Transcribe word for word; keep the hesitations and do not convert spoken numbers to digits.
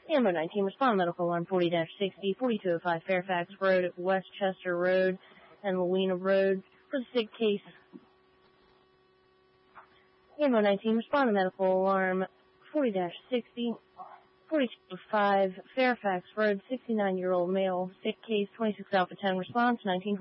Ammo nineteen, respond medical alarm forty sixty, forty-two oh five Fairfax Road at Westchester Road and Lena Road for the sick case. Ammo nineteen, respond to medical alarm forty sixty, forty-two oh five Fairfax Road, sixty-nine-year-old male, sick case, twenty-six Alpha ten, response nineteen